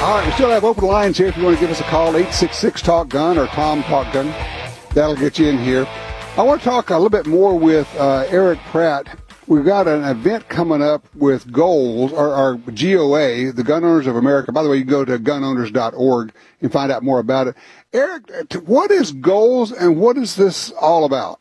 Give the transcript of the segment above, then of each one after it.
All right, we still have open lines here if you want to give us a call, 866-TALK-GUN or Tom Talk Gun. That'll get you in here. I want to talk a little bit more with Eric Pratt. We've got an event coming up with GOALS, or GOA, the Gun Owners of America. By the way, you can go to gunowners.org and find out more about it. Eric, what is GOALS and what is this all about?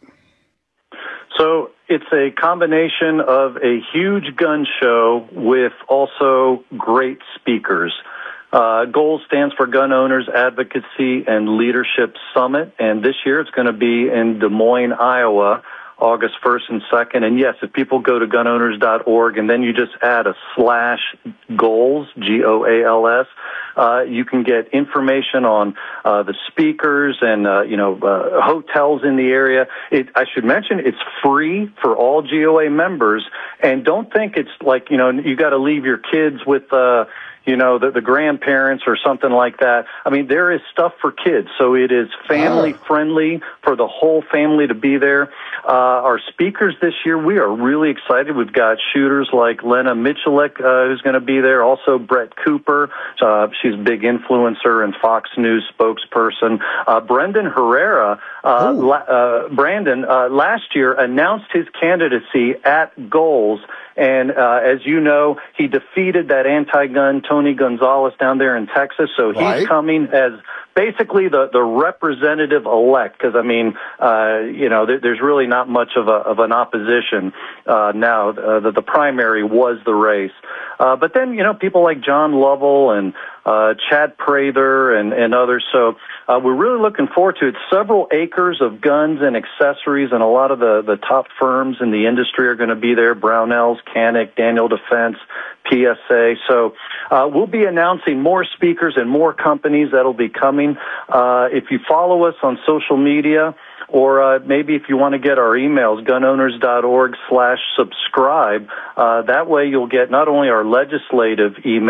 So it's a combination of a huge gun show with also great speakers. GOALS stands for Gun Owners Advocacy and Leadership Summit, and this year it's going to be in Des Moines, Iowa, August 1st and 2nd. And yes, if people go to gunowners.org and then you just add a /GOALS, GOALS, you can get information on the speakers and hotels in the area. I should mention it's free for all GOA members, and don't think it's like you got to leave your kids with the grandparents or something like that. I mean, there is stuff for kids, so it is family friendly for the whole family to be there. Our speakers this year, we are really excited. We've got shooters like Lena Michalik, who's going to be there. Also, Brett Cooper. She's a big influencer and Fox News spokesperson. Brendan Herrera. Brandon, last year announced his candidacy at GOALS. And as you know, he defeated that anti-gun Tony Gonzalez down there in Texas. So he's coming as basically the representative-elect, because, I mean, there's really not much of an opposition now. The primary was the race. But then, people like John Lovell and Chad Prather and others. So we're really looking forward to it. Several acres of guns and accessories, and a lot of the top firms in the industry are going to be there. Brownells, Canik, Daniel Defense, PSA. So we'll be announcing more speakers and more companies that'll be coming. If you follow us on social media, or maybe if you want to get our emails, gunowners.org/subscribe, that way you'll get not only our legislative email,